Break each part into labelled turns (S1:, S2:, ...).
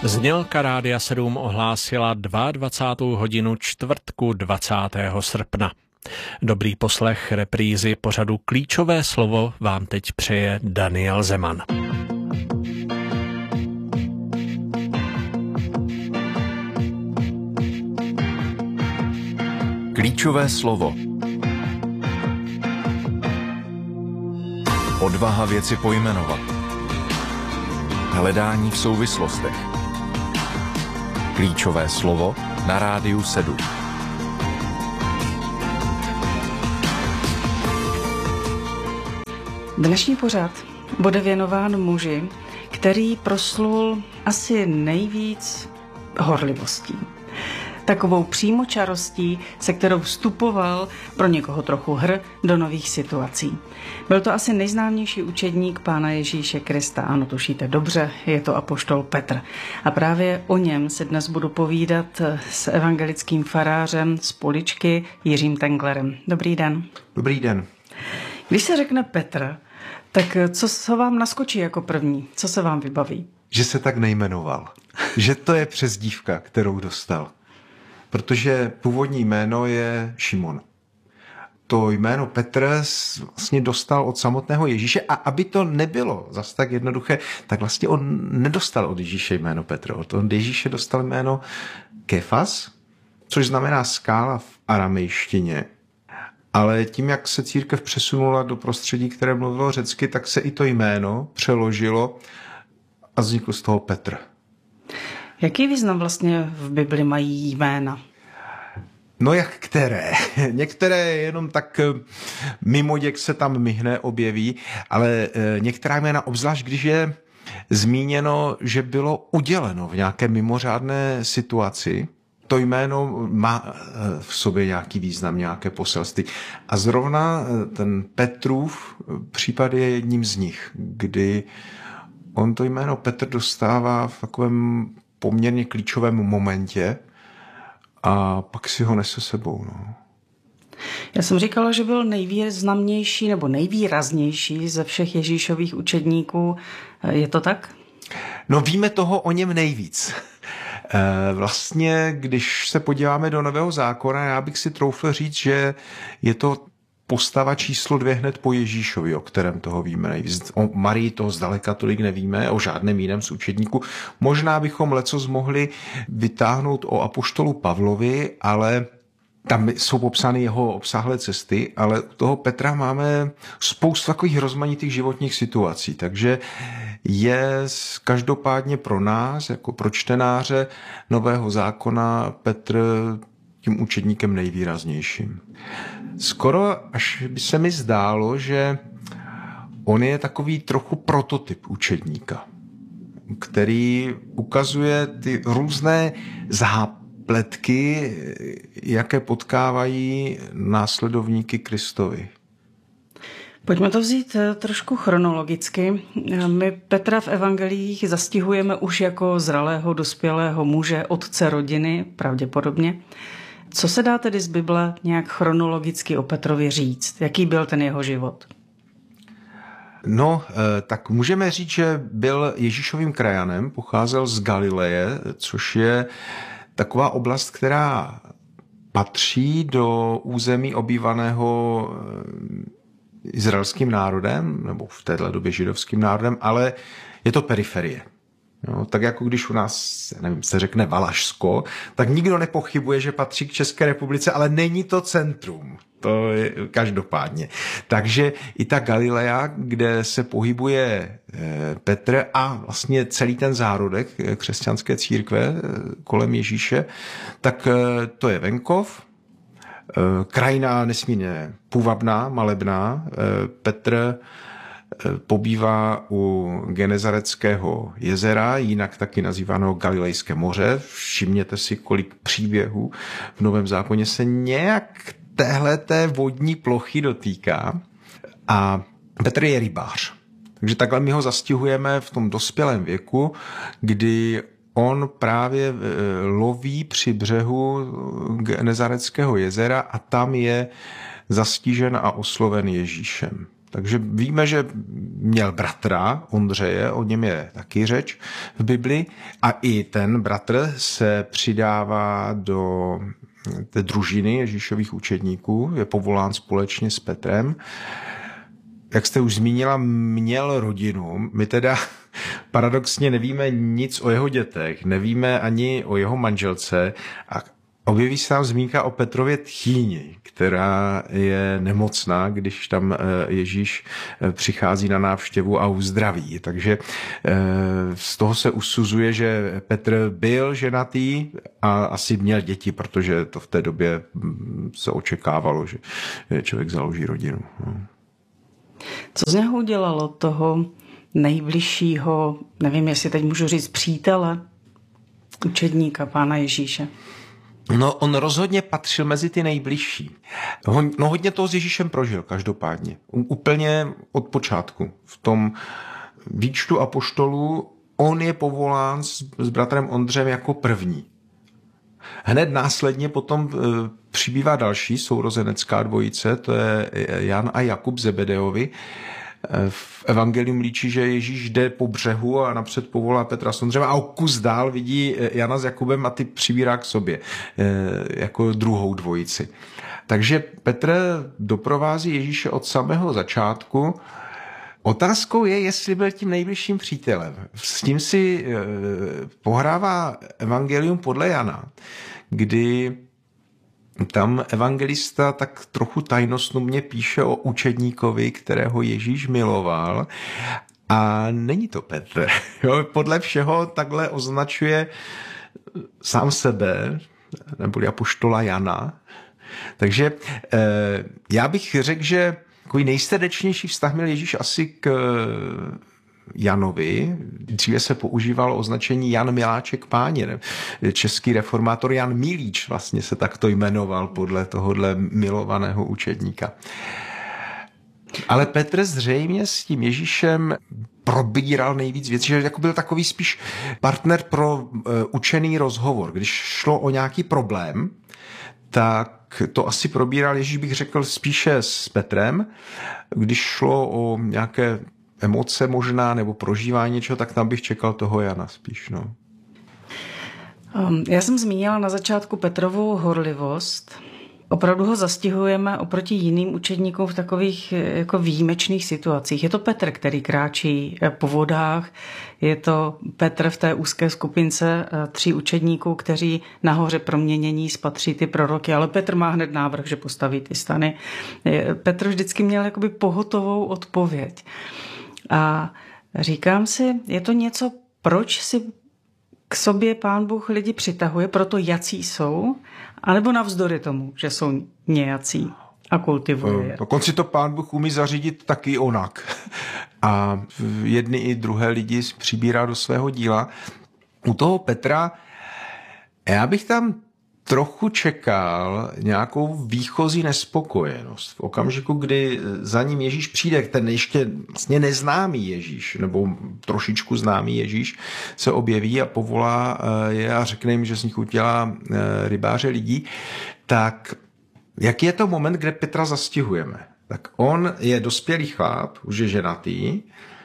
S1: Znělka Rádia 7 ohlásila 22. hodinu čtvrtku 20. srpna. Dobrý poslech reprízy pořadu Klíčové slovo vám teď přeje Daniel Zeman.
S2: Klíčové slovo. Odvaha věci pojmenovat. Hledání v souvislostech. Klíčové slovo na Rádiu 7.
S3: Dnešní pořad bude věnován muži, který proslul asi nejvíc horlivostí. Takovou přímočarostí, se kterou vstupoval, pro někoho trochu do nových situací. Byl to asi nejznámější učedník Pána Ježíše Krista. Ano, tušíte dobře, je to apoštol Petr. A právě o něm se dnes budu povídat s evangelickým farářem z Poličky Jiřím Tenglerem. Dobrý den.
S4: Dobrý den.
S3: Když se řekne Petr, tak co vám naskočí jako první? Co se vám vybaví?
S4: Že se tak nejmenoval. Že to je přezdívka, kterou dostal. Protože původní jméno je Šimon. To jméno Petr vlastně dostal od samotného Ježíše a aby to nebylo zas tak jednoduché, tak vlastně on nedostal od Ježíše jméno Petr. Od Ježíše dostal jméno Kefas, což znamená skála v aramejštině. Ale tím, jak se církev přesunula do prostředí, které mluvilo řecky, tak se i to jméno přeložilo a vznikl z toho Petr.
S3: Jaký význam vlastně v Bibli mají jména?
S4: No jak které? Některé jenom tak mimoděk se tam myhne, objeví, ale některá jména, obzvlášť když je zmíněno, že bylo uděleno v nějaké mimořádné situaci, to jméno má v sobě nějaký význam, nějaké poselství. A zrovna ten Petrův případ je jedním z nich, kdy on to jméno Petr dostává v takovém poměrně klíčovém momentě a pak si ho nese sebou. No.
S3: Já jsem říkala, že byl nejvýznamnější nebo nejvýraznější ze všech Ježíšových učedníků. Je to tak?
S4: No víme toho o něm nejvíc. Vlastně, když se podíváme do Nového zákona, já bych si troufl říct, že je to postava číslo 2 hned po Ježíšovi, o kterém toho víme nejvíc. O Marii toho zdaleka tolik nevíme, o žádném jiném z učedníků. Možná bychom lecos mohli vytáhnout o apoštolu Pavlovi, ale tam jsou popsány jeho obsáhlé cesty, ale u toho Petra máme spoustu takových rozmanitých životních situací, takže je každopádně pro nás, jako pro čtenáře Nového zákona, Petr tím učedníkem nejvýraznějším. Skoro až by se mi zdálo, že on je takový trochu prototyp učedníka, který ukazuje ty různé zápletky, jaké potkávají následovníky Kristovi.
S3: Pojďme to vzít trošku chronologicky. My Petra v evangelích zastihujeme už jako zralého, dospělého muže, otce rodiny, pravděpodobně. Co se dá tedy z Bible nějak chronologicky o Petrovi říct? Jaký byl ten jeho život?
S4: No, tak můžeme říct, že byl Ježíšovým krajanem, pocházel z Galileje, což je taková oblast, která patří do území obývaného izraelským národem, nebo v této době židovským národem, ale je to periferie. No, tak jako když u nás, nevím, se řekne Valašsko, tak nikdo nepochybuje, že patří k České republice, ale není to centrum. To je každopádně. Takže i ta Galilea, kde se pohybuje Petr a vlastně celý ten zárodek křesťanské církve kolem Ježíše, tak to je venkov, krajina nesmírně půvabná, malebná. Petr pobývá u Genezareckého jezera, jinak taky nazýváno Galilejské moře. Všimněte si, kolik příběhů v Novém zákoně se nějak téhleté vodní plochy dotýká. A Petr je rybář. Takže takhle my ho zastihujeme v tom dospělém věku, kdy on právě loví při břehu Genezareckého jezera a tam je zastižen a osloven Ježíšem. Takže víme, že měl bratra Ondřeje, o něm je taky řeč v Bibli, a i ten bratr se přidává do té družiny Ježíšových učedníků, je povolán společně s Petrem. Jak jste už zmínila, měl rodinu. My teda paradoxně nevíme nic o jeho dětech, nevíme ani o jeho manželce a objeví se tam zmínka o Petrově tchýni, která je nemocná, když tam Ježíš přichází na návštěvu a uzdraví. Takže z toho se usuzuje, že Petr byl ženatý a asi měl děti, protože to v té době se očekávalo, že člověk založí rodinu.
S3: Co z něho udělalo toho nejbližšího, nevím, jestli teď můžu říct přítele, učedníka Pána Ježíše?
S4: No, on rozhodně patřil mezi ty nejbližší. No, hodně toho s Ježíšem prožil, každopádně. Úplně od počátku. V tom výčtu apoštolů on je povolán s bratrem Ondřejem jako první. Hned následně potom přibývá další sourozenecká dvojice, to je Jan a Jakub Zebedeovi. V evangelium líčí, že Ježíš jde po břehu a napřed povolá Petra s Ondřejem a o kus dál vidí Jana s Jakubem a ty přibírá k sobě jako druhou dvojici. Takže Petr doprovází Ježíše od samého začátku. Otázkou je, jestli byl tím nejbližším přítelem. S tím si pohrává evangelium podle Jana, kdy tam evangelista tak trochu tajnostnubně píše o učedníkovi, kterého Ježíš miloval, a není to Petr. Jo, podle všeho takhle označuje sám sebe, neboli apoštola Jana. Takže já bych řekl, že takový nejsrdečnější vztah měl Ježíš asi k Janovi. Dříve se používalo označení Jan Miláček Páně. Český reformátor Jan Milíč vlastně se takto jmenoval podle tohohle milovaného učedníka. Ale Petr zřejmě s tím Ježíšem probíral nejvíc věcí, že jako byl takový spíš partner pro učený rozhovor. Když šlo o nějaký problém, tak to asi probíral Ježíš, bych řekl, spíše s Petrem. Když šlo o nějaké emoce možná, nebo prožívání něčeho, tak tam bych čekal toho Jana spíš. No.
S3: Já jsem zmínila na začátku Petrovou horlivost. Opravdu ho zastihujeme oproti jiným učedníkům v takových jako výjimečných situacích. Je to Petr, který kráčí po vodách, je to Petr v té úzké skupince 3 učedníků, kteří nahoře proměnění spatří ty proroky, ale Petr má hned návrh, že postaví ty stany. Petr vždycky měl jakoby pohotovou odpověď. A říkám si, je to něco, proč si k sobě Pán Bůh lidi přitahuje, proto jací jsou, anebo navzdory tomu, že jsou nějací a kultivuje.
S4: Dokonce to Pán Bůh umí zařídit taky onak. A jedny i druhé lidi přibírá do svého díla. U toho Petra já bych tam trochu čekal nějakou výchozí nespokojenost. V okamžiku, kdy za ním Ježíš přijde, ten ještě vlastně neznámý Ježíš, nebo trošičku známý Ježíš, se objeví a povolá je a řekne jim, že z nich udělá rybáře lidí, tak jaký je to moment, kde Petra zastihujeme? Tak on je dospělý chlap, už je ženatý,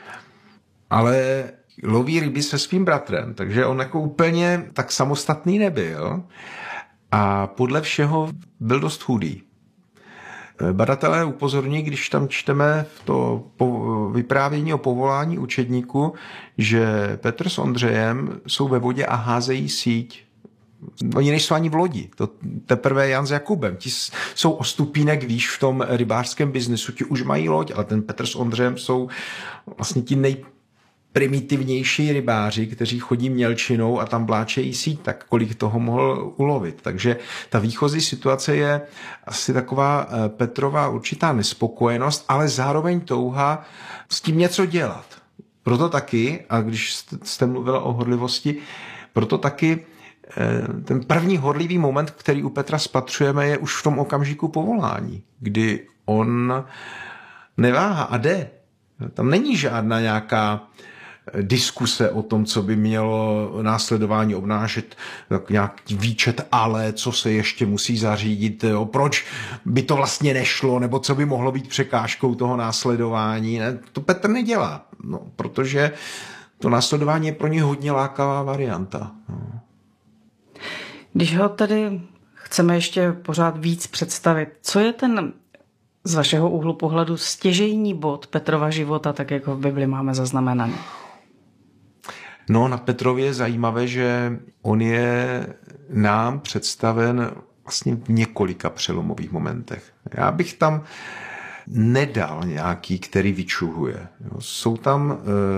S4: ale loví ryby se svým bratrem, takže on jako úplně tak samostatný nebyl. A podle všeho byl dost chudý. Badatelé upozorní, když tam čteme v to vyprávění o povolání učedníku, že Petr s Ondřejem jsou ve vodě a házejí síť. Oni nejsou ani v lodi, to teprve Jan s Jakubem. Ti jsou o stupínek výš v tom rybářském biznesu, ti už mají loď, ale ten Petr s Ondřejem jsou vlastně ti primitivnější rybáři, kteří chodí mělčinou a tam vláčejí síť, tak kolik toho mohl ulovit. Takže ta výchozí situace je asi taková Petrova určitá nespokojenost, ale zároveň touha s tím něco dělat. Proto taky, a když jste mluvila o horlivosti, proto taky ten první horlivý moment, který u Petra spatřujeme, je už v tom okamžiku povolání, kdy on neváhá a jde. Tam není žádná nějaká diskuse o tom, co by mělo následování obnášet, tak nějaký výčet ale, co se ještě musí zařídit, jo, proč by to vlastně nešlo, nebo co by mohlo být překážkou toho následování. Ne, to Petr nedělá, no, protože to následování je pro ně hodně lákavá varianta. No.
S3: Když ho tedy chceme ještě pořád víc představit, co je ten z vašeho úhlu pohledu stěžejní bod Petrova života, tak jako v Bibli máme zaznamenaný?
S4: No, na Petrově je zajímavé, že on je nám představen vlastně v několika přelomových momentech. Já bych tam nedal nějaký, který vyčuhuje. Jsou tam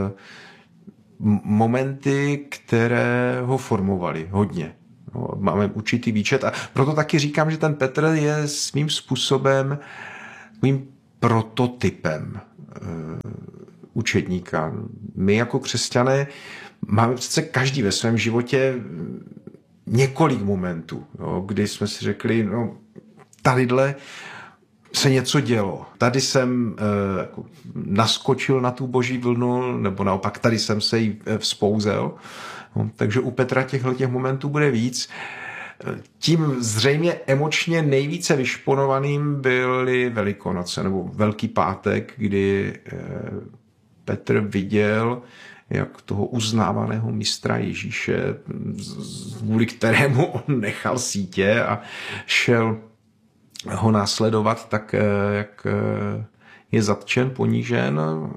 S4: momenty, které ho formovaly hodně. No, máme určitý výčet a proto taky říkám, že ten Petr je svým způsobem mým prototypem učedníka. My jako křesťané máme přece každý ve svém životě několik momentů, jo, kdy jsme si řekli, no tadyhle se něco dělo. Tady jsem jako naskočil na tu boží vlnu, nebo naopak tady jsem se jí vzpouzel. No, takže u Petra těchto momentů bude víc. Tím zřejmě emočně nejvíce vyšponovaným byly Velikonoce, nebo Velký pátek, kdy Petr viděl, jak toho uznávaného mistra Ježíše, kvůli kterému on nechal sítě a šel ho následovat, tak jak je zatčen, ponížen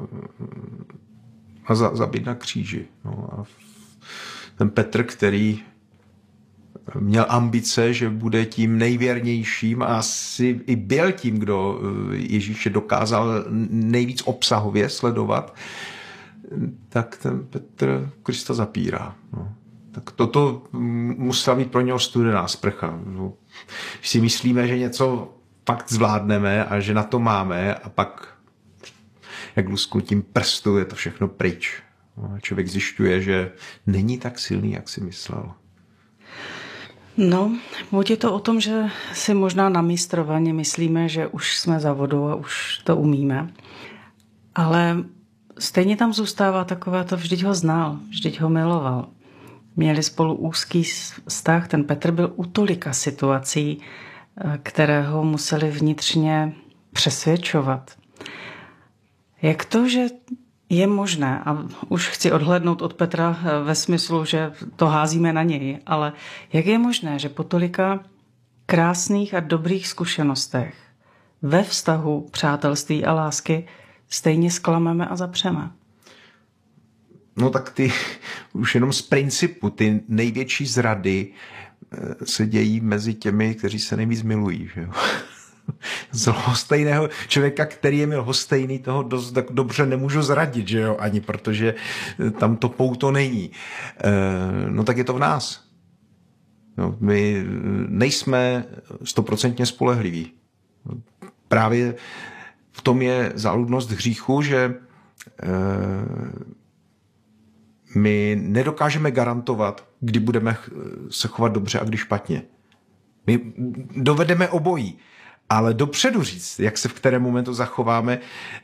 S4: a zabit na kříži. No a ten Petr, který měl ambice, že bude tím nejvěrnějším a asi i byl tím, kdo Ježíše dokázal nejvíc obsahově sledovat, tak ten Petr Krista zapírá. No. Tak toto musela být pro něho studená sprcha. No. Když si myslíme, že něco fakt zvládneme a že na to máme a pak jak lusknutím prstu je to všechno pryč. No. Člověk zjišťuje, že není tak silný, jak si myslel.
S3: No, buď je to o tom, že si možná namistrovaně myslíme, že už jsme za vodou a už to umíme, ale stejně tam zůstává takové to, vždyť ho znal, vždyť ho miloval. Měli spolu úzký vztah, ten Petr byl u tolika situací, které ho museli vnitřně přesvědčovat. Jak to, že je možné, a už chci odhlédnout od Petra ve smyslu, že to házíme na něj, ale jak je možné, že po tolika krásných a dobrých zkušenostech ve vztahu přátelství a lásky stejně zklameme a zapřeme?
S4: No tak ty už jenom z principu, ty největší zrady se dějí mezi těmi, kteří se nejvíc milují, že jo? Z lhostejného člověka, který je mi lhostejný, toho dost tak dobře nemůžu zradit, že jo, ani protože tam to pouto není. No tak je to v nás. No, my nejsme 100% spolehliví. Právě v tom je záludnost hříchu, že my nedokážeme garantovat, kdy budeme se chovat dobře a kdy špatně. My dovedeme obojí. Ale dopředu říct, jak se v kterém momentu zachováme,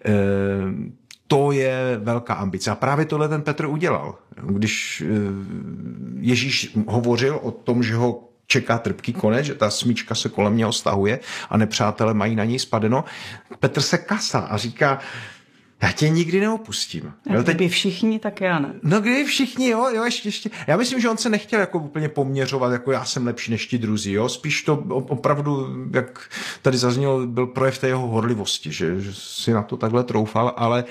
S4: to je velká ambice. A právě tohle ten Petr udělal. Když Ježíš hovořil o tom, že ho čeká trpký konec, že ta smyčka se kolem něho stahuje a nepřátelé mají na něj spadeno, Petr se kasá a říká, já tě nikdy neopustím.
S3: A kdyby všichni, tak já ne.
S4: No kdyby všichni, jo, ještě. Já myslím, že on se nechtěl jako úplně poměřovat, jako já jsem lepší než ti druzí, jo. Spíš to opravdu, jak tady zaznělo, byl projev té jeho horlivosti, že si na to takhle troufal, ale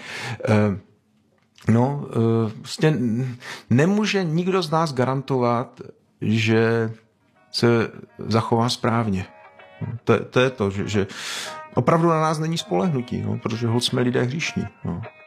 S4: vlastně nemůže nikdo z nás garantovat, že se zachová správně. To je to, že opravdu na nás není spolehnutí, no, protože holt jsme lidé hříšní. No.